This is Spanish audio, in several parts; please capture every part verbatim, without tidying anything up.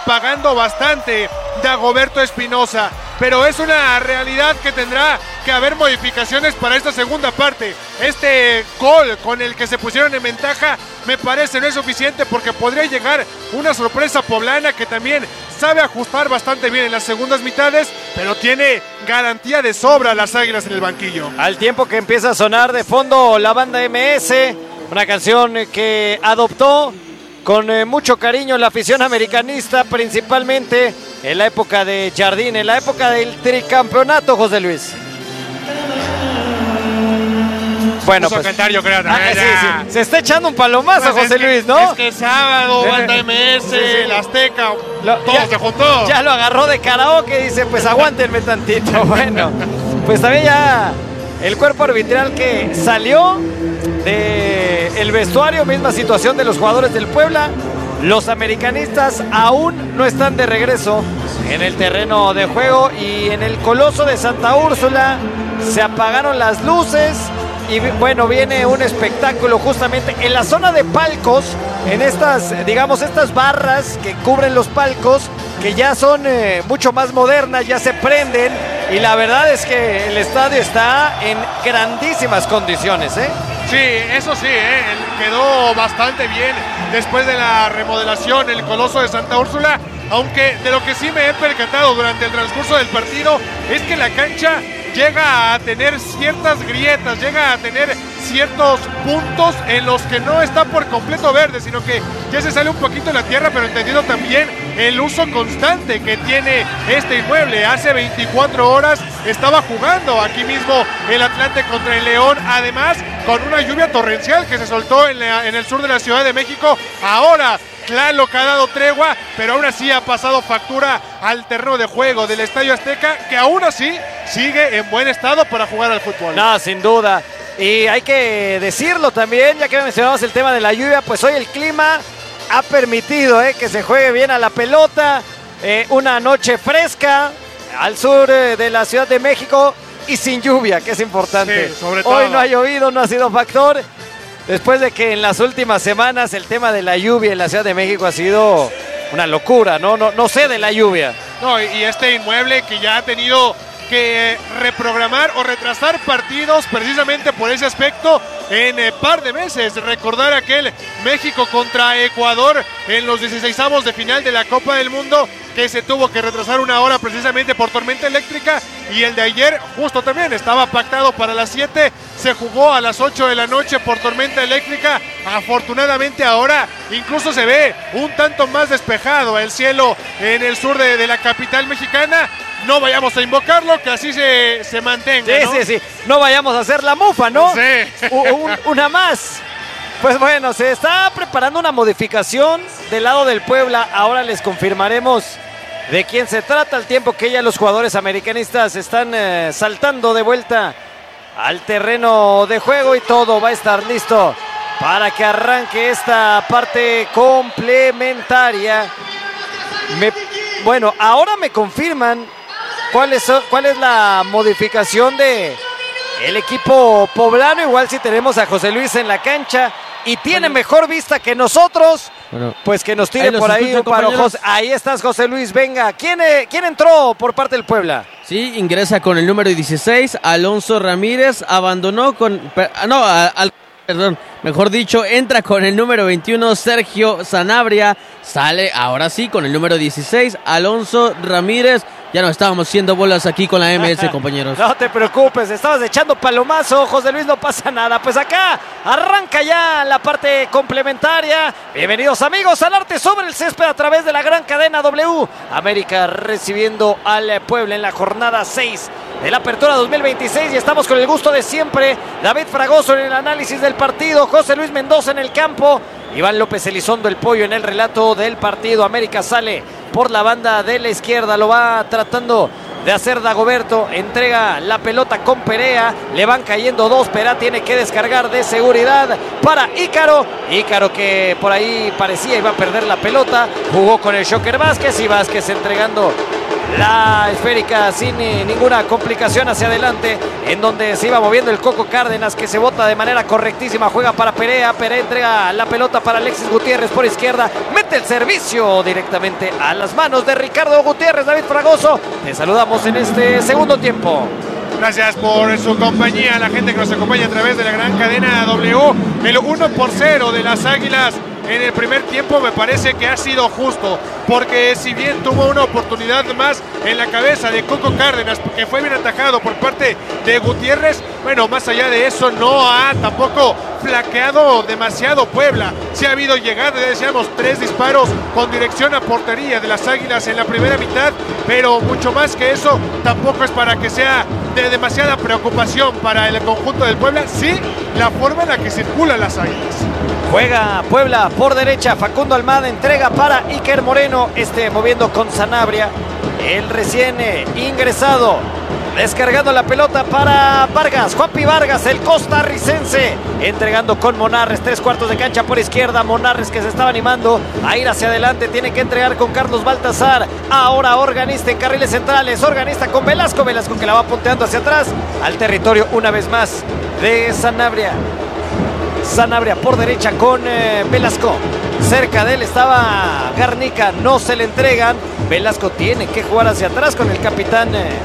pagando bastante Dagoberto Espinosa, pero es una realidad que tendrá que haber modificaciones para esta segunda parte. Este gol con el que se pusieron en ventaja me parece no es suficiente, porque podría llegar una sorpresa poblana que también sabe ajustar bastante bien en las segundas mitades, pero tiene garantía de sobra las Águilas en el banquillo. Al tiempo que empieza a sonar de fondo la banda eme ese, una canción que adoptó con eh, mucho cariño la afición americanista, principalmente en la época de Jardín, en la época del tricampeonato, José Luis. Bueno, pues, cantar, yo creo, ah, sí, sí. Se está echando un palomazo, pues José es que, Luis, ¿no? Es que sábado, banda eme ese, sí, sí. El Azteca, lo, todo ya, se juntó. Ya lo agarró de karaoke, dice, pues aguántenme tantito. Bueno, pues también ya el cuerpo arbitral que salió de el vestuario, misma situación de los jugadores del Puebla. Los americanistas aún no están de regreso en el terreno de juego, y en el Coloso de Santa Úrsula se apagaron las luces. Y bueno, viene un espectáculo justamente en la zona de palcos, en estas, digamos, estas barras que cubren los palcos, que ya son eh, mucho más modernas, ya se prenden, y la verdad es que el estadio está en grandísimas condiciones, ¿eh? Sí, eso sí, ¿eh? Quedó bastante bien después de la remodelación el Coloso de Santa Úrsula, aunque de lo que sí me he percatado durante el transcurso del partido es que la cancha llega a tener ciertas grietas, llega a tener ciertos puntos en los que no está por completo verde, sino que ya se sale un poquito de la tierra, pero entendiendo también el uso constante que tiene este inmueble. Hace veinticuatro horas estaba jugando aquí mismo el Atlante contra el León, además con una lluvia torrencial que se soltó en, la, en el sur de la Ciudad de México. Ahora Tlaloc ha dado tregua, pero aún así ha pasado factura al terreno de juego del Estadio Azteca, que aún así sigue en buen estado para jugar al fútbol. No, sin duda. Y hay que decirlo también, ya que mencionamos el tema de la lluvia, pues hoy el clima ha permitido eh, que se juegue bien a la pelota. Eh, una noche fresca al sur eh, de la Ciudad de México y sin lluvia, que es importante. Sí, sobre todo. Hoy no ha llovido, no ha sido factor. Después de que en las últimas semanas el tema de la lluvia en la Ciudad de México ha sido una locura, ¿no? No, no sé de la lluvia. No, y este inmueble que ya ha tenido que reprogramar o retrasar partidos precisamente por ese aspecto en eh, par de meses. Recordar aquel México contra Ecuador en los dieciseisavos de final de la Copa del Mundo, que se tuvo que retrasar una hora precisamente por tormenta eléctrica, y el de ayer justo también estaba pactado para las siete, se jugó a las ocho de la noche por tormenta eléctrica. Afortunadamente ahora incluso se ve un tanto más despejado el cielo en el sur de, de la capital mexicana. No vayamos a invocarlo, que así se, se mantenga, sí, ¿no? Sí, sí, no vayamos a hacer la mufa, ¿no? Sí. Un, una más. Pues bueno, se está preparando una modificación del lado del Puebla. Ahora les confirmaremos de quién se trata, al tiempo que ya los jugadores americanistas están eh, saltando de vuelta al terreno de juego, y todo va a estar listo para que arranque esta parte complementaria. Me, bueno, ahora me confirman cuál es, cuál es la modificación de el equipo poblano. Igual si tenemos a José Luis en la cancha y tiene bueno. mejor vista que nosotros, bueno, pues que nos tire ahí por ahí un paro. José, ahí estás, José Luis, venga. ¿Quién, eh, ¿Quién entró por parte del Puebla? Sí, ingresa con el número dieciséis, Alonso Ramírez, abandonó con... No, al... Perdón, mejor dicho, entra con el número veintiuno, Sergio Sanabria. Sale ahora sí con el número dieciséis, Alonso Ramírez. Ya no estábamos haciendo bolas aquí con la eme ese, compañeros. No te preocupes, estabas echando palomazo, José Luis, no pasa nada. Pues acá arranca ya la parte complementaria. Bienvenidos, amigos, al arte sobre el césped a través de la gran cadena W. América recibiendo al Puebla en la jornada seis de la apertura dos mil veintiséis, y estamos con el gusto de siempre. David Fragoso en el análisis del partido, José Luis Mendoza en el campo, Iván López Elizondo el Pollo en el relato del partido. América sale por la banda de la izquierda, lo va tratando de hacer Dagoberto, entrega la pelota con Perea, le van cayendo dos, Perea tiene que descargar de seguridad para Ícaro, Ícaro que por ahí parecía iba a perder la pelota, jugó con el Shocker Vázquez, y Vázquez entregando La esférica sin eh, ninguna complicación hacia adelante, en donde se iba moviendo el Coco Cárdenas, que se bota de manera correctísima, juega para Perea, Perea entrega la pelota para Alexis Gutiérrez por izquierda, mete el servicio directamente a las manos de Ricardo Gutiérrez. David Fragoso, te saludamos en este segundo tiempo. Gracias por su compañía, la gente que nos acompaña a través de la gran cadena W. El uno por cero de las Águilas en el primer tiempo me parece que ha sido justo, porque si bien tuvo una oportunidad más en la cabeza de Coco Cárdenas, que fue bien atajado por parte de Gutiérrez, bueno, más allá de eso no ha tampoco flaqueado demasiado Puebla. Sí ha habido llegada, ya decíamos, tres disparos con dirección a portería de las Águilas en la primera mitad, pero mucho más que eso tampoco es para que sea de demasiada preocupación para el conjunto del Puebla. Sí, la forma en la que circulan las Águilas. Juega Puebla por derecha, Facundo Almada entrega para Iker Moreno, este moviendo con Sanabria, el recién eh, ingresado, descargando la pelota para Vargas, Juanpi Vargas, el costarricense, entregando con Monarres, tres cuartos de cancha por izquierda, Monarres que se estaba animando a ir hacia adelante, tiene que entregar con Carlos Baltazar, ahora Organista en carriles centrales, Organista con Velasco, Velasco que la va punteando hacia atrás, al territorio una vez más de Sanabria. Sanabria por derecha con eh, Velasco. Cerca de él estaba Garnica, no se le entregan. Velasco tiene que jugar hacia atrás con el capitán eh,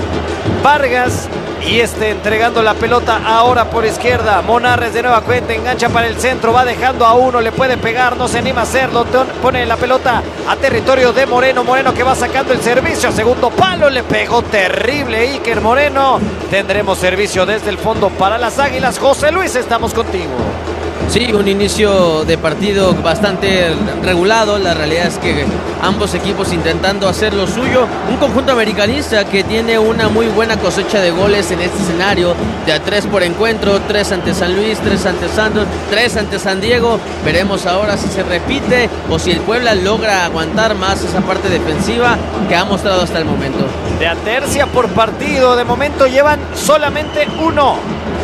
Vargas. Y este entregando la pelota ahora por izquierda. Monarres de nueva cuenta, engancha para el centro, va dejando a uno, le puede pegar, no se anima a hacerlo. Pone la pelota a territorio de Moreno. Moreno que va sacando el servicio a segundo palo, le pegó terrible Iker Moreno. Tendremos servicio desde el fondo para las Águilas. José Luis, estamos contigo. Sí, un inicio de partido bastante regulado. La realidad es que ambos equipos intentando hacer lo suyo. Un conjunto americanista que tiene una muy buena cosecha de goles en este escenario. De a tres por encuentro, tres ante San Luis, tres ante Santos, tres ante San Diego. Veremos ahora si se repite o si el Puebla logra aguantar más esa parte defensiva que ha mostrado hasta el momento. De a tercia por partido, de momento llevan solamente uno.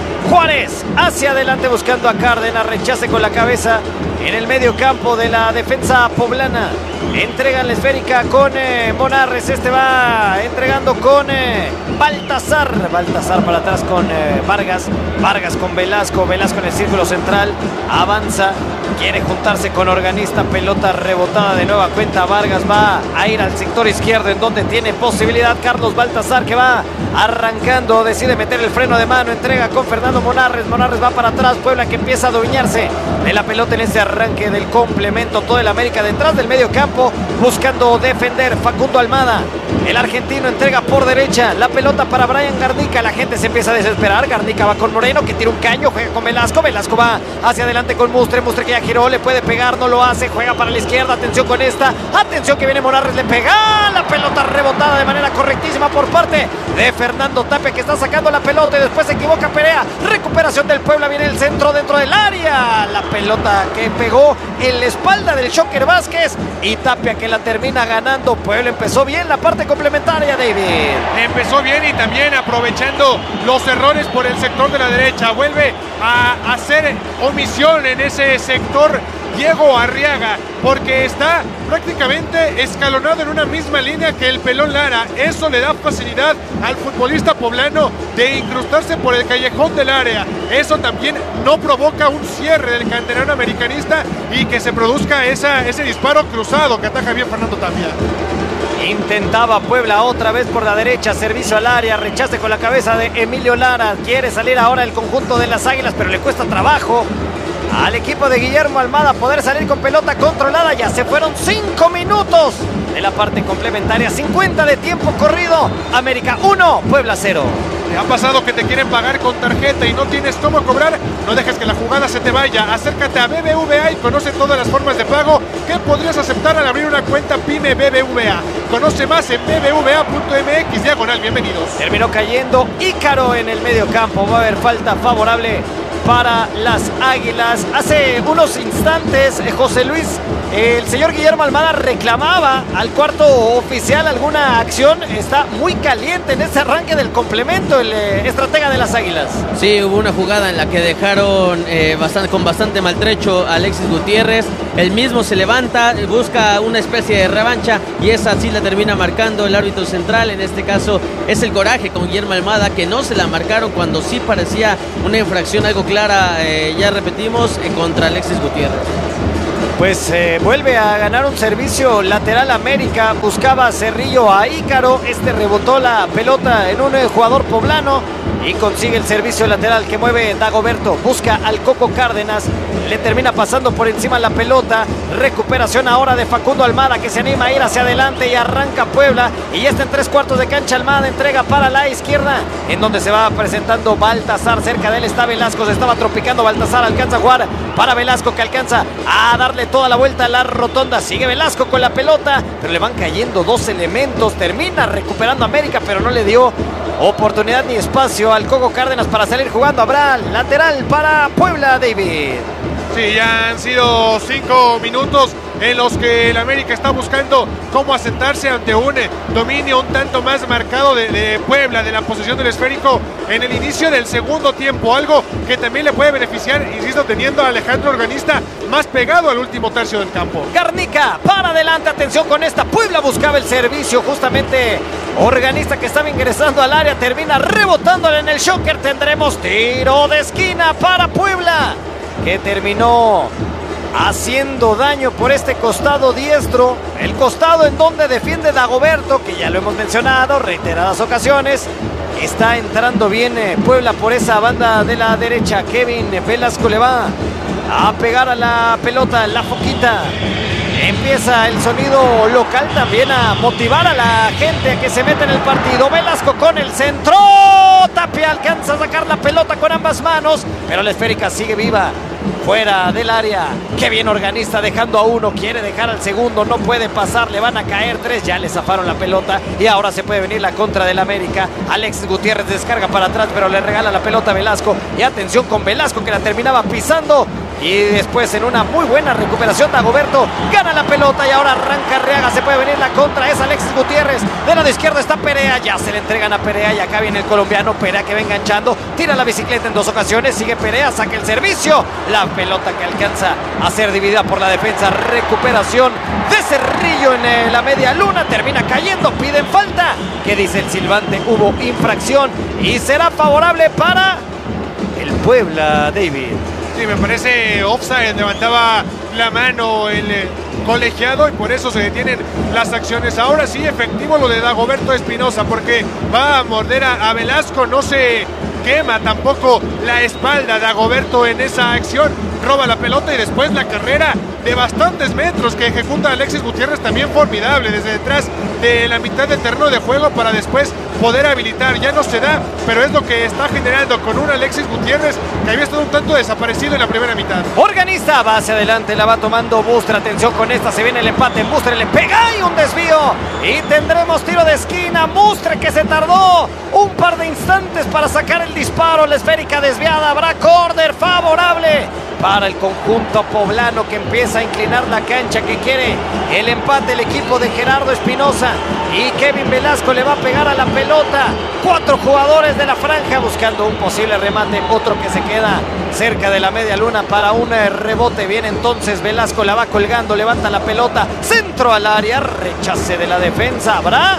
Juárez hacia adelante buscando a Cárdenas, rechace con la cabeza en el medio campo de la defensa poblana. Entregan la esférica con eh, Monarres, este va entregando con eh, Baltazar, Baltazar para atrás con eh, Vargas, Vargas con Velasco, Velasco en el círculo central, avanza, quiere juntarse con Organista, pelota rebotada de nueva cuenta, Vargas va a ir al sector izquierdo en donde tiene posibilidad Carlos Baltazar que va arrancando, decide meter el freno de mano, entrega con Fernando Monarres, Monarres va para atrás, Puebla que empieza a adueñarse de la pelota en ese arranque del complemento, todo el América detrás del medio campo, buscando defender. Facundo Almada, el argentino, entrega por derecha la pelota para Brian Garnica, la gente se empieza a desesperar, Garnica va con Moreno que tira un caño, juega con Velasco, Velasco va hacia adelante con Mustre, Mustre que ya giró, le puede pegar, no lo hace, juega para la izquierda, atención con esta, atención que viene Monarres, le pega, la pelota rebotada de manera correctísima por parte de Fernando Tapia que está sacando la pelota y después se equivoca Perea, recuperación del Puebla, viene el centro dentro del área, la pelota que pegó en la espalda del Shocker Vázquez y Tapia que la termina ganando. Puebla empezó bien la parte complementaria, David. Empezó bien y también aprovechando los errores por el sector de la derecha, vuelve a hacer omisión en ese sector Diego Arriaga, porque está prácticamente escalonado en una misma línea que el Pelón Lara. Eso le da facilidad al futbolista poblano de incrustarse por el callejón del área. Eso también no provoca un cierre del canterano americanista y que se produzca esa, ese disparo cruzado que ataja bien Fernando Tapia. Intentaba Puebla otra vez por la derecha, servicio al área, rechace con la cabeza de Emilio Lara. Quiere salir ahora el conjunto de las Águilas, pero le cuesta trabajo al equipo de Guillermo Almada poder salir con pelota controlada. Ya se fueron cinco minutos de la parte complementaria, cincuenta de tiempo corrido. América uno, Puebla cero. ¿Te ha pasado que te quieren pagar con tarjeta y no tienes cómo cobrar? No dejes que la jugada se te vaya. Acércate a B B V A y conoce todas las formas de pago que podrías aceptar al abrir una cuenta PYME B B V A. Conoce más en b b v a punto m x diagonal. Bienvenidos. Terminó cayendo Ícaro en el medio campo. Va a haber falta favorable para las Águilas. Hace unos instantes, eh, José Luis, eh, el señor Guillermo Almada reclamaba al cuarto oficial alguna acción. Está muy caliente en este arranque del complemento el eh, estratega de las Águilas. Sí, hubo una jugada en la que dejaron eh, bastante, con bastante maltrecho a Alexis Gutiérrez. Él mismo se levanta, busca una especie de revancha y esa sí la termina marcando el árbitro central. En este caso es el coraje con Guillermo Almada, que no se la marcaron cuando sí parecía una infracción algo clara, eh, ya repetimos, eh, contra Alexis Gutiérrez. Pues eh, vuelve a ganar un servicio lateral América. Buscaba Cerrillo a Ícaro. Este rebotó la pelota en un eh, jugador poblano y consigue el servicio lateral que mueve Dagoberto. Busca al Coco Cárdenas. Le termina pasando por encima la pelota. Recuperación ahora de Facundo Almada, que se anima a ir hacia adelante y arranca Puebla. Y ya está en tres cuartos de cancha. Almada entrega para la izquierda, en donde se va presentando Baltasar. Cerca de él está Velasco. Se estaba tropicando Baltasar. Alcanza a jugar para Velasco, que alcanza a darle toda la vuelta a la rotonda. Sigue Velasco con la pelota, pero le van cayendo dos elementos. Termina recuperando América, pero no le dio oportunidad ni espacio al Coco Cárdenas para salir jugando. Habrá lateral para Puebla, David. Sí, ya han sido cinco minutos en los que el América está buscando cómo asentarse ante un dominio un tanto más marcado de, de Puebla, de la posesión del esférico en el inicio del segundo tiempo, algo que también le puede beneficiar, insisto, teniendo a Alejandro Organista más pegado al último tercio del campo. Garnica para adelante, atención con esta. Puebla buscaba el servicio, justamente Organista, que estaba ingresando al área, termina rebotándole en el shocker. Tendremos tiro de esquina para Puebla, que terminó haciendo daño por este costado diestro, el costado en donde defiende Dagoberto, que ya lo hemos mencionado reiteradas ocasiones. Está entrando bien eh, Puebla por esa banda de la derecha. Kevin Velasco le va a pegar a la pelota, la foquita. Empieza el sonido local también a motivar a la gente a que se meta en el partido. Velasco con el centro. Tapia alcanza a sacar la pelota con ambas manos, pero la esférica sigue viva fuera del área. Qué bien Organista, dejando a uno, quiere dejar al segundo, no puede pasar, le van a caer tres, ya le zafaron la pelota y ahora se puede venir la contra del América. Alexis Gutiérrez descarga para atrás, pero le regala la pelota a Velasco, y atención con Velasco, que la terminaba pisando. Y después, en una muy buena recuperación, Dagoberto gana la pelota y ahora arranca Arriaga. Se puede venir la contra, es Alexis Gutiérrez. De lado izquierdo está Perea, ya se le entregan a Perea y acá viene el colombiano. Perea que va enganchando, tira la bicicleta en dos ocasiones, sigue Perea, saca el servicio. La pelota que alcanza a ser dividida por la defensa. Recuperación de Cerrillo en eh, la media luna, termina cayendo, piden falta. ¿Qué dice el silbante? Hubo infracción y será favorable para el Puebla, David. Sí, me parece offside, levantaba la mano el eh, colegiado y por eso se detienen las acciones. Ahora sí, efectivo lo de Dagoberto Espinosa, porque va a morder a, a Velasco, no se quema tampoco la espalda Dagoberto en esa acción, roba la pelota y después la carrera de bastantes metros que ejecuta Alexis Gutiérrez, también formidable, desde detrás de la mitad del terreno de juego para después poder habilitar. Ya no se da, pero es lo que está generando con un Alexis Gutiérrez que había estado un tanto desaparecido en la primera mitad. Organista va hacia adelante, la va tomando Bustra, atención con esta, se viene el empate, Bustre le pega y un desvío y tendremos tiro de esquina. Bustre, que se tardó un par de instantes para sacar el disparo, la esférica desviada, habrá córner favorable para el conjunto poblano, que empieza a inclinar la cancha, que quiere el empate el equipo de Gerardo Espinosa, y Kevin Velasco le va a pegar a la pelota. Cuatro jugadores de la franja buscando un posible remate, otro que se queda cerca de la media luna para un rebote. Viene entonces Velasco, la va colgando, levanta la pelota, centro al área, rechace de la defensa. ¿Habrá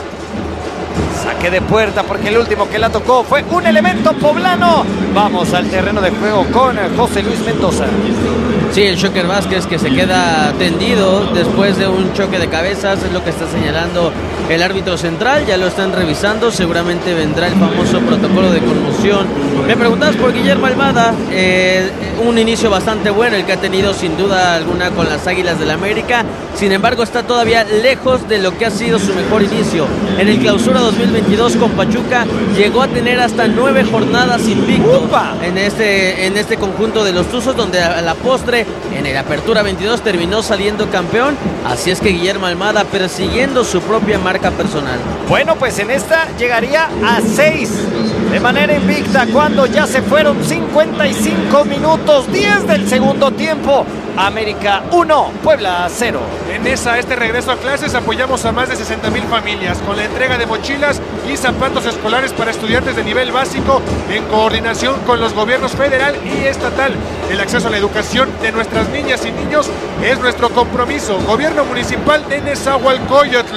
saque de puerta? Porque el último que la tocó fue un elemento poblano. Vamos al terreno de juego con José Luis Mendoza. Sí, el Shocker Vázquez, que se queda tendido después de un choque de cabezas, es lo que está señalando el árbitro central. Ya lo están revisando, seguramente vendrá el famoso protocolo de conmoción. Me preguntabas por Guillermo Almada, eh, un inicio bastante bueno el que ha tenido sin duda alguna con las Águilas del América. Sin embargo, está todavía lejos de lo que ha sido su mejor inicio. En el Clausura dos mil veintidós con Pachuca llegó a tener hasta nueve jornadas invicto en este, en este conjunto de los Tuzos, donde a la postre en el Apertura veintidós terminó saliendo campeón. Así es que Guillermo Almada persiguiendo su propia marca personal. Bueno, pues en esta llegaría a seis de manera invicta cuando ya se fueron cincuenta y cinco minutos, diez del segundo tiempo. América uno, Puebla cero. En esa, este regreso a clases apoyamos a más de sesenta mil familias con la entrega de mochilas y zapatos escolares para estudiantes de nivel básico en coordinación con los gobiernos federal y estatal. El acceso a la educación de nuestras niñas y niños es nuestro compromiso. Gobierno municipal de Nezahualcóyotl.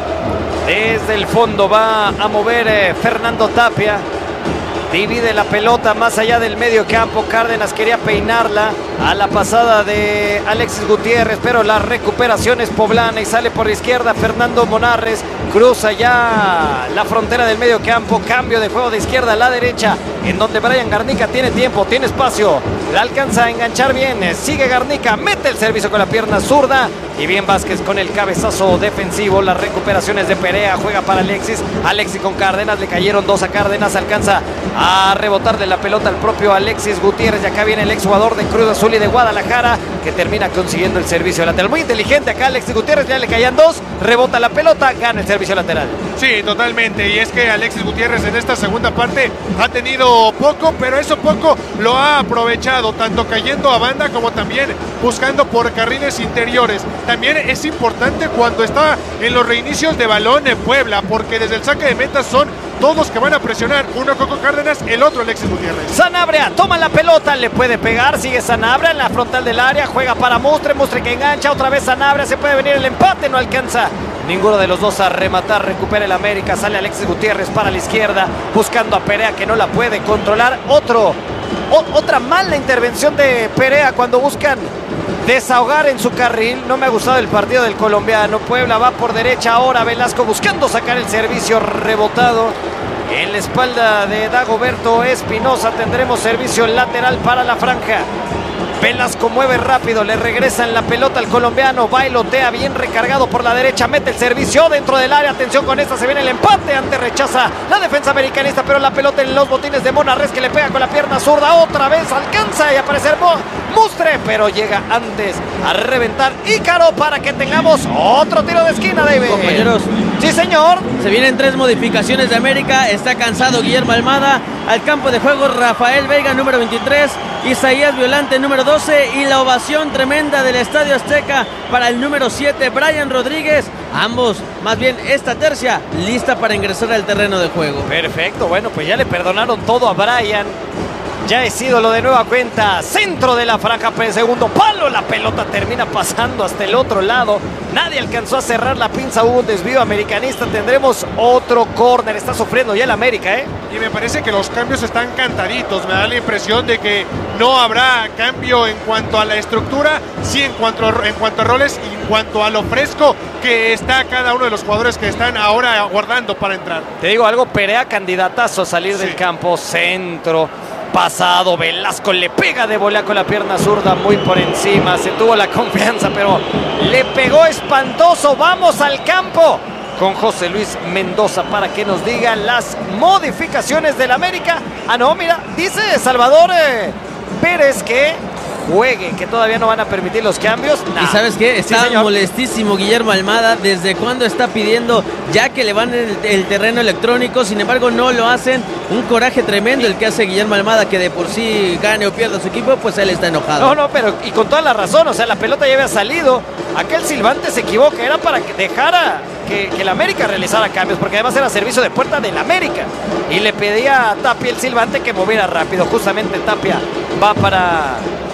Desde el fondo va a mover eh, Fernando Tapia. Divide la pelota más allá del medio campo. Cárdenas quería peinarla a la pasada de Alexis Gutiérrez, pero la recuperación es poblana y sale por la izquierda Fernando Monarres. Cruza ya la frontera del medio campo. Cambio de juego de izquierda a la derecha, en donde Brian Garnica tiene tiempo, tiene espacio. La alcanza a enganchar bien. Sigue Garnica, mete el servicio con la pierna zurda. Y bien Vázquez con el cabezazo defensivo. Las recuperaciones de Perea, juega para Alexis. Alexis con Cárdenas, le cayeron dos a Cárdenas. Alcanza a rebotar de la pelota al propio Alexis Gutiérrez. Y acá viene el exjugador de Cruz Azul y de Guadalajara, que termina consiguiendo el servicio lateral. Muy inteligente acá Alexis Gutiérrez, ya le caían dos. Rebota la pelota, gana el servicio lateral. Sí, totalmente. Y es que Alexis Gutiérrez en esta segunda parte ha tenido poco, pero eso poco lo ha aprovechado, tanto cayendo a banda como también buscando por carriles interiores. También es importante cuando está en los reinicios de balón en Puebla, porque desde el saque de meta son todos que van a presionar. Uno Coco Cárdenas, el otro Alexis Gutiérrez. Sanabria toma la pelota, le puede pegar, sigue Sanabria en la frontal del área, juega para Mustre, Mustre que engancha, otra vez Sanabria, se puede venir el empate, no alcanza ninguno de los dos a rematar. Recupera el América, sale Alexis Gutiérrez para la izquierda, buscando a Perea que no la puede controlar. Otro, o, otra mala intervención de Perea cuando buscan desahogar en su carril. No me ha gustado el partido del colombiano. Puebla va por derecha ahora, Velasco buscando sacar el servicio, rebotado en la espalda de Dagoberto Espinosa. Tendremos servicio lateral para la franja. Velasco mueve rápido, le regresan la pelota al colombiano, bailotea bien recargado por la derecha, mete el servicio dentro del área. Atención con esta, se viene el empate, antes rechaza la defensa americanista, pero la pelota en los botines de Monarres, que le pega con la pierna zurda, otra vez alcanza y aparecer Mustre, pero llega antes a reventar Ícaro para que tengamos otro tiro de esquina, David. Compañeros, sí señor, se vienen tres modificaciones de América. Está cansado Guillermo Almada. Al campo de juego Rafael Veiga, número veintitrés, Isaías Violante, número doce, y la ovación tremenda del Estadio Azteca para el número siete, Brian Rodríguez. Ambos, más bien esta tercia, lista para ingresar al terreno de juego. Perfecto, bueno, pues ya le perdonaron todo a Brian. Ya es ídolo de nueva cuenta. Centro de la franja, pero en segundo palo la pelota termina pasando hasta el otro lado. Nadie alcanzó a cerrar la pinza, hubo un desvío americanista. Tendremos otro córner. Está sufriendo ya el América, ¿eh? Y me parece que los cambios están cantaditos. Me da la impresión de que no habrá cambio en cuanto a la estructura, sí en cuanto a, en cuanto a roles y en cuanto a lo fresco que está cada uno de los jugadores que están ahora aguardando para entrar. Te digo algo, Perea candidatazo a salir sí. del campo. Centro pasado, Velasco le pega de volea con la pierna zurda muy por encima, se tuvo la confianza, pero le pegó espantoso. Vamos al campo con José Luis Mendoza para que nos diga las modificaciones del América. Ah, no, mira, dice Salvador eh, Pérez que juegue, que todavía no van a permitir los cambios. Nah. ¿Y sabes qué? Está sí, molestísimo Guillermo Almada. ¿Desde cuándo está pidiendo ya que le van el, el terreno electrónico? Sin embargo, no lo hacen. Un coraje tremendo el que hace Guillermo Almada, que de por sí gane o pierda su equipo, pues él está enojado. No, no, pero y con toda la razón. O sea, la pelota ya había salido. Aquel silbante se equivoca. Era para que dejara que, que el América realizara cambios, porque además era servicio de puerta del América. Y le pedía a Tapia, el silbante, que moviera rápido. Justamente Tapia va para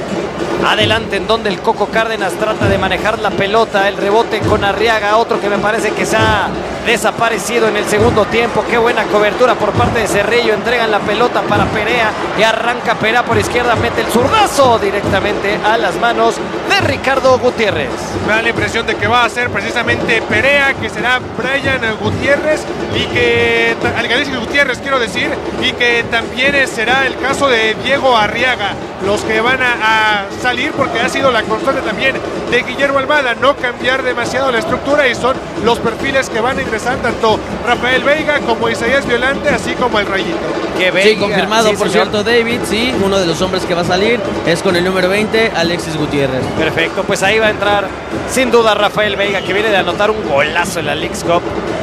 adelante, en donde el Coco Cárdenas trata de manejar la pelota. El rebote con Arriaga, otro que me parece que se ha desaparecido en el segundo tiempo. Qué buena cobertura por parte de Cerrillo. Entregan la pelota para Perea y arranca Perea por izquierda, mete el zurdazo directamente a las manos de Ricardo Gutiérrez. Me da la impresión de que va a ser precisamente Perea, que será Brian Gutiérrez y que Alexis Gutiérrez quiero decir, y que también será el caso de Diego Arriaga los que van a, a salir, porque ha sido la constante también de Guillermo Almada, no cambiar demasiado la estructura, y son los perfiles que van a ingresar tanto Rafael Veiga como Isaías Violante, así como el Rayito. Que Veiga, sí, confirmado sí, por señor. cierto David, sí, uno de los hombres que va a salir es con el número veinte, Alexis Gutiérrez. Perfecto, pues ahí va a entrar sin duda Rafael Veiga, que viene de anotar un golazo en la Leagues Cup.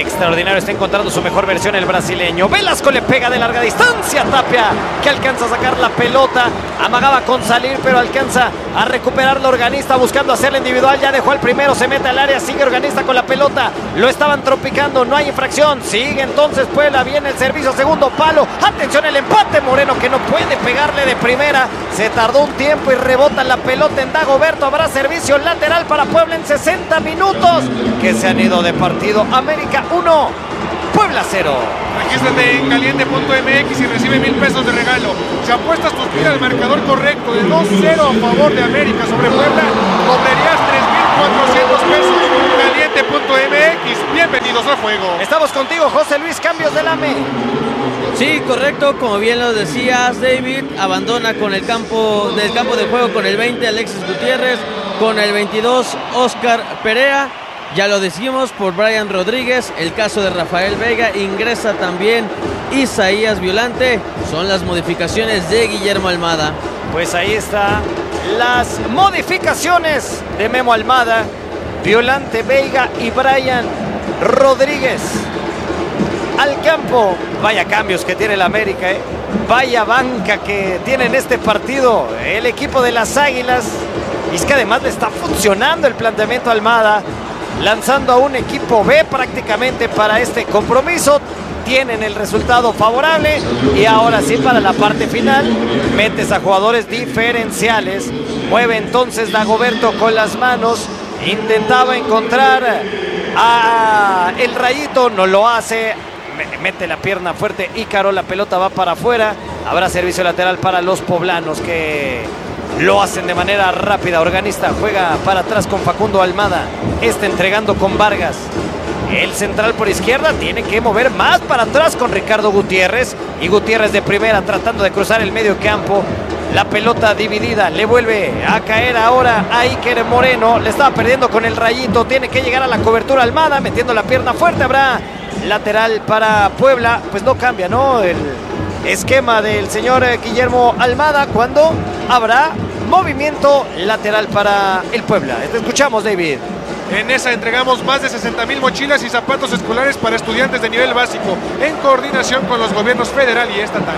Extraordinario, está encontrando su mejor versión el brasileño. Velasco le pega de larga distancia a Tapia, que alcanza a sacar la pelota. Amagaba con salir, pero alcanza a recuperar la Organista buscando hacerla individual. Ya dejó al primero, se mete al área, sigue Organista con la pelota. Lo estaban tropicando, no hay infracción. Sigue entonces Puebla, viene el servicio, segundo palo. Atención el empate, Moreno que no puede pegarle de primera. Se tardó un tiempo y rebota la pelota en Dagoberto. Habrá servicio lateral para Puebla en sesenta minutos. Que se han ido de partido. América uno, Puebla cero. Regístrate en caliente punto m x y recibe mil pesos de regalo. Si apuestas tus mil al marcador correcto de dos cero a favor de América sobre Puebla, cobrarías tres mil cuatrocientos pesos. caliente punto m x, bienvenidos al juego. Estamos contigo, José Luis, cambios del A M E. Sí, correcto, como bien lo decías, David, abandona con el campo del campo de juego con el veinte Alexis Gutiérrez, con el veintidós Oscar Perea. Ya lo decimos por Brian Rodríguez, el caso de Rafael Vega, ingresa también Isaías Violante. Son las modificaciones de Guillermo Almada. Pues ahí está las modificaciones de Memo Almada, Violante, Vega y Brian Rodríguez al campo. Vaya cambios que tiene el América, ¿eh? Vaya banca que tiene en este partido el equipo de las Águilas. Y es que además le está funcionando el planteamiento a Almada, lanzando a un equipo B prácticamente para este compromiso. Tienen el resultado favorable y ahora sí para la parte final metes a jugadores diferenciales. Mueve entonces Dagoberto con las manos, intentaba encontrar a el Rayito, no lo hace, mete la pierna fuerte Ícaro, la pelota va para afuera. Habrá servicio lateral para los poblanos que lo hacen de manera rápida. Organista juega para atrás con Facundo Almada, este entregando con Vargas. El central por izquierda tiene que mover más para atrás con Ricardo Gutiérrez. Y Gutiérrez de primera tratando de cruzar el medio campo. La pelota dividida, le vuelve a caer ahora a Iker Moreno. Le estaba perdiendo con el Rayito, tiene que llegar a la cobertura Almada, metiendo la pierna fuerte. Habrá lateral para Puebla. Pues no cambia, ¿no? El esquema del señor Guillermo Almada cuando habrá movimiento lateral para el Puebla. Te escuchamos, David. En esa entregamos más de sesenta mil mochilas y zapatos escolares para estudiantes de nivel básico, en coordinación con los gobiernos federal y estatal.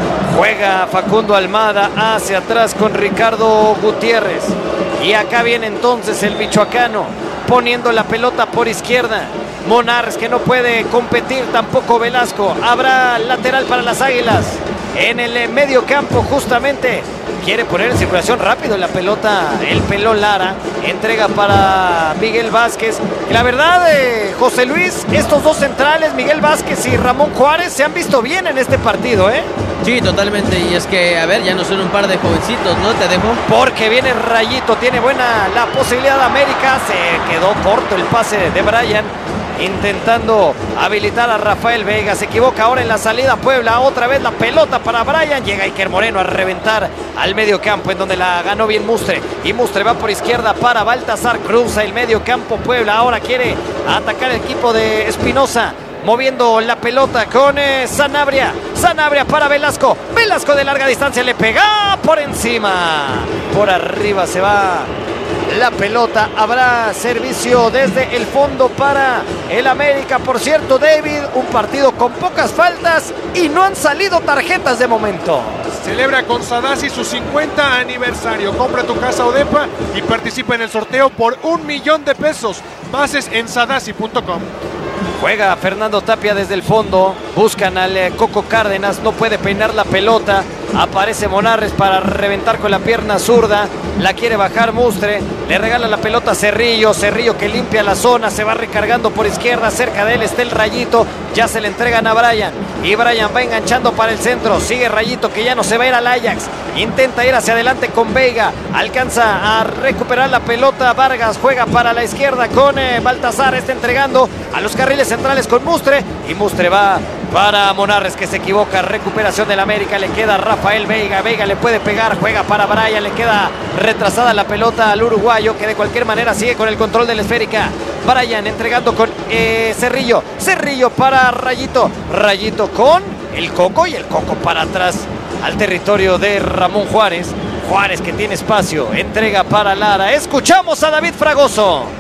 Juega Facundo Almada hacia atrás con Ricardo Gutiérrez. Y acá viene entonces el michoacano, poniendo la pelota por izquierda. Monarres que no puede competir, tampoco Velasco. Habrá lateral para las Águilas. En el medio campo justamente quiere poner en circulación rápido la pelota el Pelón Lara. Entrega para Miguel Vázquez. Y la verdad, eh, José Luis, estos dos centrales, Miguel Vázquez y Ramón Juárez, se han visto bien en este partido, ¿eh? Sí, totalmente. Y es que, a ver, ya no son un par de jovencitos, ¿no? Te dejo. Porque viene Rayito, tiene buena la posibilidad de América. Se quedó corto el pase de Brian, intentando habilitar a Rafael Vega. Se equivoca ahora en la salida Puebla. Otra vez la pelota para Brian. Llega Iker Moreno a reventar al medio campo, en donde la ganó bien Mustre. Y Mustre va por izquierda para Baltasar. Cruza el medio campo Puebla. Ahora quiere atacar el equipo de Espinosa, moviendo la pelota con eh, Sanabria. Sanabria para Velasco. Velasco de larga distancia le pega por encima. Por arriba se va la pelota. Habrá servicio desde el fondo para el América. Por cierto, David, un partido con pocas faltas y no han salido tarjetas de momento. Celebra con Sadasi su cincuenta aniversario. Compra tu casa o depa y participa en el sorteo por un millón de pesos. Bases en sadasi punto com. Juega Fernando Tapia desde el fondo. Buscan al eh, Coco Cárdenas. No puede peinar la pelota. Aparece Monarres para reventar con la pierna zurda. La quiere bajar Mustre. Le regala la pelota a Cerrillo. Cerrillo que limpia la zona. Se va recargando por izquierda. Cerca de él está el Rayito. Ya se le entregan a Brian. Y Brian va enganchando para el centro. Sigue Rayito que ya no se va a ir al Ajax. Intenta ir hacia adelante con Veiga. Alcanza a recuperar la pelota Vargas. Juega para la izquierda con eh, Baltasar. Está entregando a los carriles centrales con Mustre. Y Mustre va para Monarres que se equivoca. Recuperación del América. Le queda Rafael Veiga. Veiga le puede pegar. Juega para Brian. Le queda retrasada la pelota al uruguayo, que de cualquier manera sigue con el control de la esférica. Brian entregando con eh, Cerrillo. Cerrillo para Rayito. Rayito con el Coco y el Coco para atrás al territorio de Ramón Juárez. Juárez que tiene espacio. Entrega para Lara. Escuchamos a David Fragoso.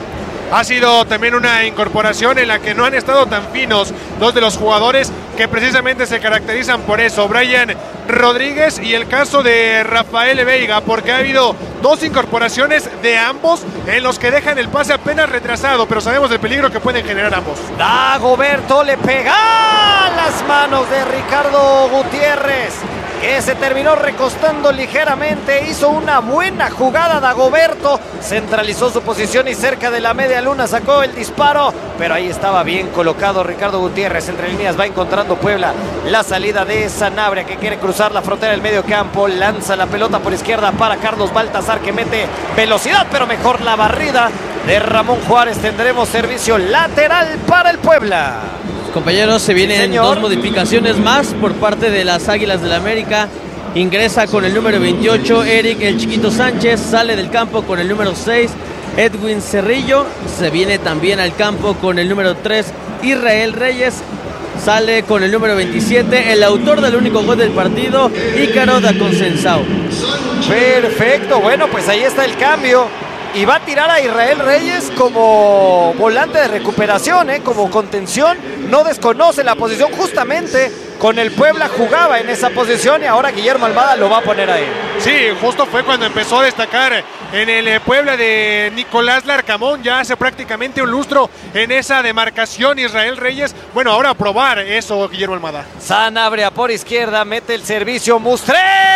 Ha sido también una incorporación en la que no han estado tan finos dos de los jugadores que precisamente se caracterizan por eso, Brian Rodríguez y el caso de Rafael Veiga, porque ha habido dos incorporaciones de ambos en los que dejan el pase apenas retrasado, pero sabemos del peligro que pueden generar ambos. Dagoberto le pega a las manos de Ricardo Gutiérrez, que se terminó recostando ligeramente. Hizo una buena jugada Dagoberto, centralizó su posición y cerca de la media luna sacó el disparo, pero ahí estaba bien colocado Ricardo Gutiérrez. Entre líneas va encontrando Puebla la salida de Sanabria, que quiere cruzar la frontera del medio campo, lanza la pelota por izquierda para Carlos Baltazar, que mete velocidad, pero mejor la barrida de Ramón Juárez. Tendremos servicio lateral para el Puebla. Compañeros, se vienen sí, dos modificaciones más por parte de las Águilas del América. Ingresa con el número veintiocho Eric el Chiquito Sánchez, sale del campo con el número seis Edwin Cerrillo, se viene también al campo con el número tres Israel Reyes, sale con el número veintisiete el autor del único gol del partido, Ícaro da Consensao. Perfecto, bueno, pues ahí está el cambio. Y va a tirar a Israel Reyes como volante de recuperación, ¿eh? Como contención. No desconoce la posición, justamente con el Puebla jugaba en esa posición y ahora Guillermo Almada lo va a poner ahí. Sí, justo fue cuando empezó a destacar en el Puebla de Nicolás Larcamón, ya hace prácticamente un lustro en esa demarcación Israel Reyes. Bueno, ahora a probar eso Guillermo Almada. Sanabria por izquierda, mete el servicio, Mustré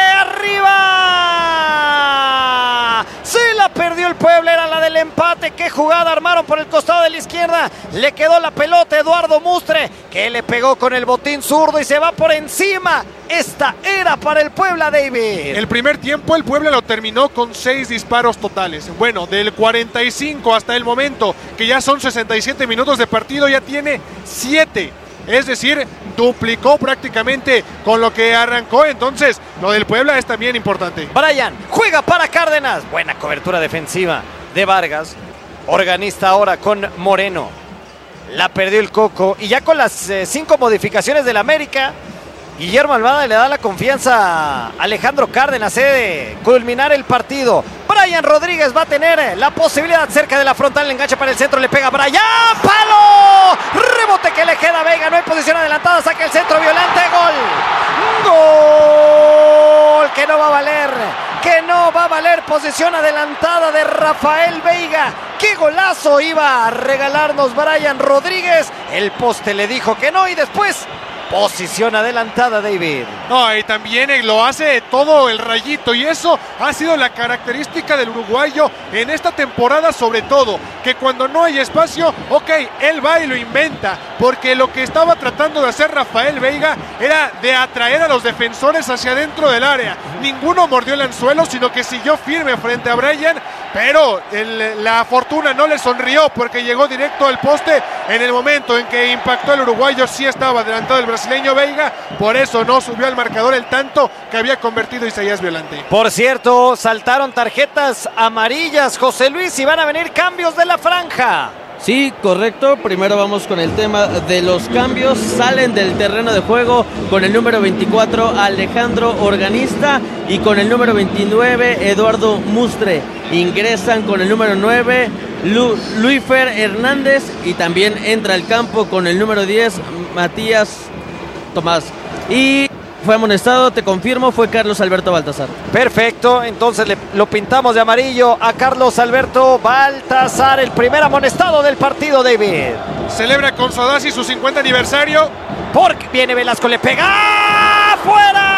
arriba. Se la perdió el Puebla, era la del empate. Qué jugada armaron por el costado de la izquierda. Le quedó la pelota Eduardo Mustre, que le pegó con el botín zurdo y se va por encima. Esta era para el Puebla, David. El primer tiempo el Puebla lo terminó con seis disparos totales. Bueno, del cuarenta y cinco hasta el momento, que ya son sesenta y siete minutos de partido, ya tiene siete. Es decir, duplicó prácticamente con lo que arrancó. Entonces, lo del Puebla es también importante. Brian juega para Cárdenas. Buena cobertura defensiva de Vargas. Organista ahora con Moreno. La perdió el Coco. Y ya con las eh, cinco modificaciones del América, Guillermo Almada le da la confianza a Alejandro Cárdenas eh, de culminar el partido. Brian Rodríguez va a tener la posibilidad cerca de la frontal, le engancha para el centro, le pega Brian, ¡palo! Rebote que le queda a Veiga, no hay posición adelantada, saca el centro, Violante, gol. Gol que no va a valer, que no va a valer, posición adelantada de Rafael Veiga. ¡Qué golazo iba a regalarnos Brian Rodríguez! El poste le dijo que no y después posición adelantada, David. No, y también lo hace todo el Rayito, y eso ha sido la característica del uruguayo en esta temporada, sobre todo, que cuando no hay espacio, ok, él va y lo inventa, porque lo que estaba tratando de hacer Rafael Veiga era de atraer a los defensores hacia dentro del área. Ninguno mordió el anzuelo, sino que siguió firme frente a Brian, pero el, la fortuna no le sonrió porque llegó directo al poste. En el momento en que impactó el uruguayo, sí estaba adelantado el brasileño Veiga, por eso no subió al marcador el tanto que había convertido Isaías Violante. Por cierto, saltaron tarjetas amarillas, José Luis, y van a venir cambios de la franja. Sí, correcto. Primero vamos con el tema de los cambios. Salen del terreno de juego con el número veinticuatro Alejandro Organista y con el número veintinueve Eduardo Mustre. Ingresan con el número nueve Lu Luifer Hernández y también entra al campo con el número diez Matías Tomás. Y fue amonestado, te confirmo, fue Carlos Alberto Baltazar. Perfecto, entonces le, lo pintamos de amarillo a Carlos Alberto Baltazar, el primer amonestado del partido, David. Celebra con Sodasi su cincuenta aniversario. Porque viene Velasco, le pega ¡fuera!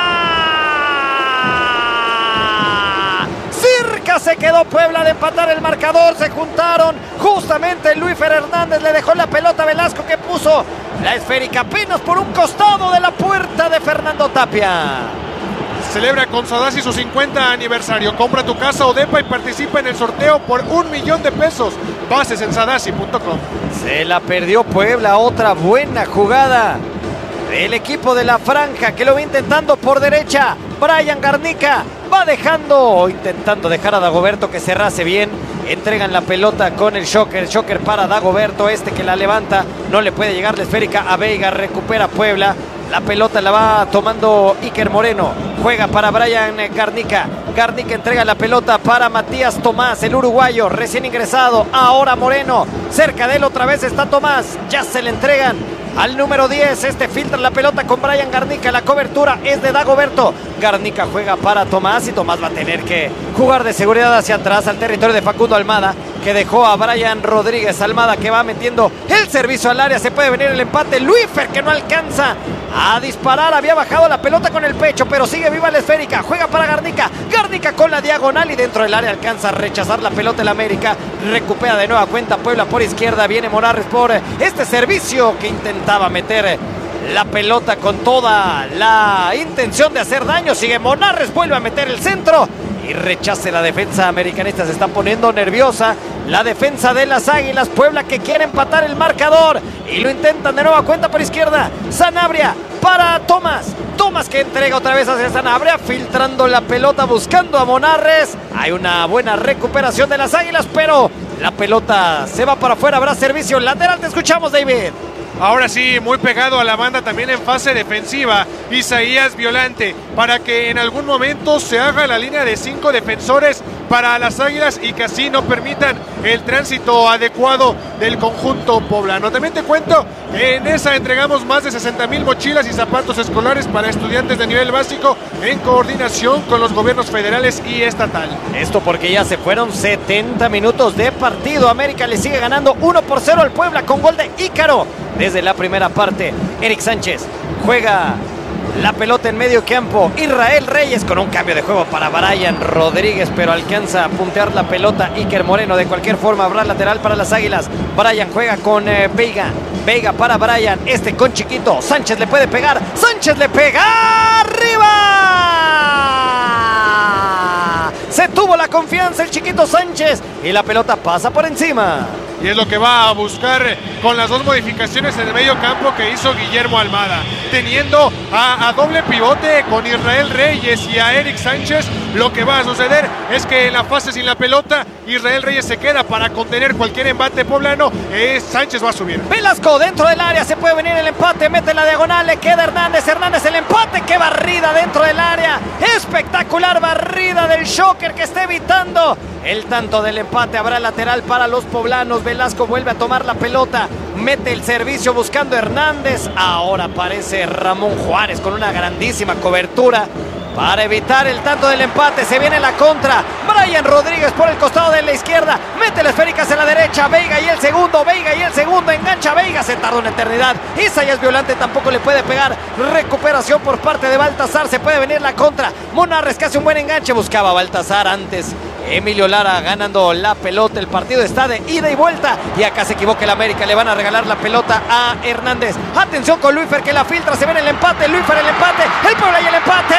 Cerca se quedó Puebla de empatar el marcador, se juntaron justamente. Luifer Hernández le dejó la pelota a Velasco, que puso la esférica apenas por un costado de la puerta de Fernando Tapia. Celebra con Sodasi su cincuenta aniversario. Compra tu casa o depa y participa en el sorteo por un millón de pesos. Bases en sadasi punto com. Se la perdió Puebla, otra buena jugada del equipo de la franja, que lo va intentando por derecha. Brian Garnica va dejando, intentando dejar a Dagoberto que cerrase bien. Entregan la pelota con el Shocker, el Shocker para Dagoberto, este que la levanta, no le puede llegar la esférica a Veiga, recupera Puebla. La pelota la va tomando Iker Moreno, juega para Brian Garnica, Garnica entrega la pelota para Matías Tomás, el uruguayo recién ingresado. Ahora Moreno, cerca de él otra vez está Tomás. Ya se le entregan al número diez, este filtra la pelota con Brian Garnica, la cobertura es de Dagoberto. Garnica juega para Tomás y Tomás va a tener que jugar de seguridad hacia atrás al territorio de Facundo Almada, que dejó a Brian Rodríguez. Almada que va metiendo el servicio al área, se puede venir el empate. Luífer que no alcanza a disparar, había bajado la pelota con el pecho, pero sigue viva la esférica, juega para Garnica, Garnica con la diagonal y dentro del área alcanza a rechazar la pelota el América, recupera de nueva cuenta Puebla por izquierda, viene Monarres por este servicio que intentaba meter la pelota con toda la intención de hacer daño, sigue Monarres, vuelve a meter el centro y rechace la defensa americanista, se está poniendo nerviosa la defensa de las Águilas. Puebla que quiere empatar el marcador y lo intentan de nueva cuenta por izquierda. Sanabria para Tomás, Tomás que entrega otra vez hacia Sanabria, filtrando la pelota buscando a Monarres. Hay una buena recuperación de las Águilas, pero la pelota se va para afuera, habrá servicio lateral. Te escuchamos, David. Ahora sí, muy pegado a la banda también en fase defensiva, Isaías Violante, para que en algún momento se haga la línea de cinco defensores para las Águilas y que así no permitan el tránsito adecuado del conjunto poblano. También te cuento que en esa entregamos más de sesenta mil mochilas y zapatos escolares para estudiantes de nivel básico en coordinación con los gobiernos federales y estatal. Esto porque ya se fueron setenta minutos de partido. América le sigue ganando uno por cero al Puebla con gol de Ícaro desde la primera parte. Eric Sánchez juega la pelota en medio campo. Israel Reyes con un cambio de juego para Brian Rodríguez, pero alcanza a puntear la pelota Iker Moreno. De cualquier forma habrá lateral para las Águilas. Brian juega con eh, Veiga. Veiga para Brian, este con Chiquito. Sánchez le puede pegar. Sánchez le pega. ¡Arriba! Se tuvo la confianza el Chiquito Sánchez y la pelota pasa por encima. Y es lo que va a buscar con las dos modificaciones en el medio campo que hizo Guillermo Almada. Teniendo a, a doble pivote con Israel Reyes y a Eric Sánchez, lo que va a suceder es que en la fase sin la pelota, Israel Reyes se queda para contener cualquier embate poblano. Eh, Sánchez va a subir. Velasco dentro del área, se puede venir el empate, mete la diagonal, le queda Hernández. Hernández el empate, qué barrida dentro del área. Espectacular barrida del Shocker que está evitando el tanto del empate. Habrá lateral para los poblanos. Velasco vuelve a tomar la pelota, mete el servicio buscando a Hernández. Ahora aparece Ramón Juárez con una grandísima cobertura para evitar el tanto del empate. Se viene la contra. Brian Rodríguez por el costado de la izquierda, mete la esférica hacia la derecha. Veiga y el segundo, Veiga y el segundo, engancha Veiga, se tarda una eternidad. Isaías Violante tampoco le puede pegar. Recuperación por parte de Baltasar, se puede venir la contra. Monarres que hace un buen enganche, buscaba Baltasar antes. Emilio Lara ganando la pelota. El partido está de ida y vuelta y acá se equivoca el América, le van a regalar la pelota a Hernández. Atención con Luífer que la filtra, se viene el empate. Luífer el empate, el Puebla y el empate.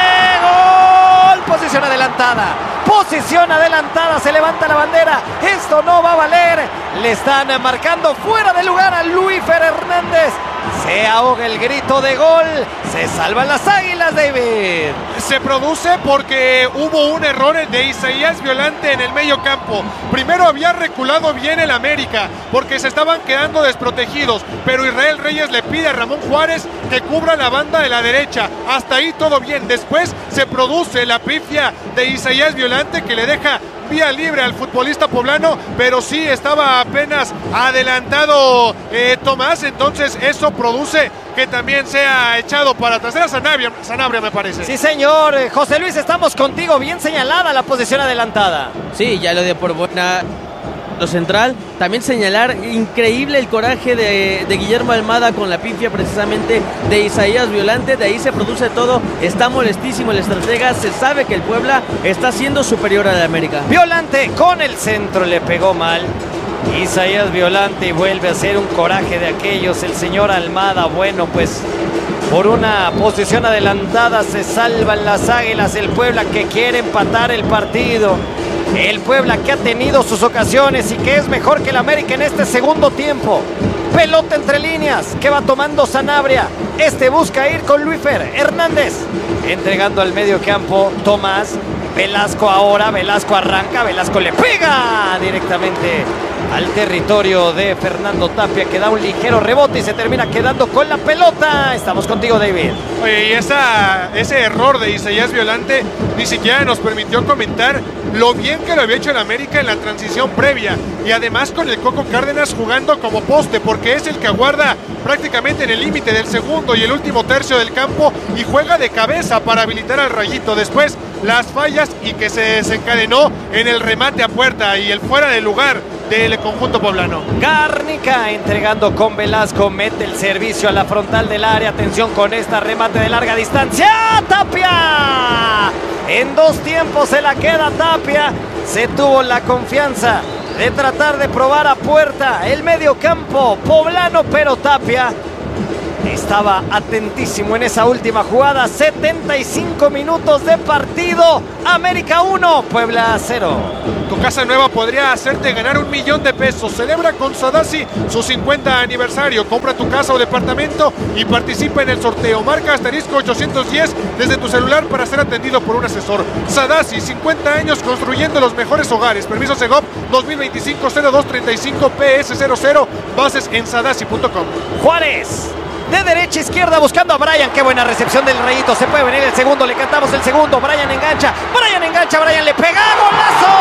¡Gol! Posición adelantada, posición adelantada, se levanta la bandera. Esto no va a valer, le están marcando fuera de lugar a Luífer Hernández. Se ahoga el grito de gol. Se salvan las Águilas, David. Se produce porque hubo un error de Isaías Violante en el medio campo. Primero había reculado bien el América porque se estaban quedando desprotegidos, pero Israel Reyes le pide a Ramón Juárez que cubra la banda de la derecha. Hasta ahí todo bien. Después se produce la pifia de Isaías Violante que le deja vía libre al futbolista poblano, pero sí estaba apenas adelantado eh, Tomás, entonces eso produce que también sea echado para atrás. Era Sanabria, Sanabria me parece. Sí, señor. José Luis, estamos contigo. Bien señalada la posición adelantada. Sí, ya lo dio por buena lo central. También señalar increíble el coraje de, de Guillermo Almada con la pifia precisamente de Isaías Violante. De ahí se produce todo. Está molestísimo el estratega. Se sabe que el Puebla está siendo superior al América. Violante con el centro le pegó mal. Isaías Violante y vuelve a ser un coraje de aquellos. El señor Almada, bueno, pues por una posición adelantada se salvan las Águilas. El Puebla que quiere empatar el partido. El Puebla que ha tenido sus ocasiones y que es mejor que el América en este segundo tiempo. Pelota entre líneas que va tomando Sanabria. Este busca ir con Luífer Hernández. Entregando al medio campo Tomás. Velasco ahora. Velasco arranca. Velasco le pega directamente al territorio de Fernando Tapia, que da un ligero rebote y se termina quedando con la pelota. Estamos contigo, David. Oye, y esa, ese error de Isaías Violante ni siquiera nos permitió comentar lo bien que lo había hecho el América en la transición previa, y además con el Coco Cárdenas jugando como poste, porque es el que aguarda prácticamente en el límite del segundo y el último tercio del campo y juega de cabeza para habilitar al Rayito. Después las fallas y que se desencadenó en el remate a puerta y el fuera de lugar del conjunto poblano. Garnica entregando con Velasco, mete el servicio a la frontal del área. Atención con esta remate de larga distancia. ¡Tapia! En dos tiempos se la queda Tapia. Se tuvo la confianza de tratar de probar a puerta el medio campo poblano, pero Tapia estaba atentísimo en esa última jugada. setenta y cinco minutos de partido. América uno, Puebla cero. Tu casa nueva podría hacerte ganar un millón de pesos. Celebra con Sadasi su cincuenta aniversario. Compra tu casa o departamento y participa en el sorteo. Marca asterisco ochocientos diez desde tu celular para ser atendido por un asesor. Sadasi, cincuenta años construyendo los mejores hogares. Permiso Segov dos mil veinticinco cero dos treinta y cinco P S cero cero. Bases en sadasi punto com. Juárez de derecha a izquierda buscando a Brian. Qué buena recepción del Rayito. Se puede venir el segundo. Le cantamos el segundo. Brian engancha. Brian engancha. Brian le pega. ¡Golazo!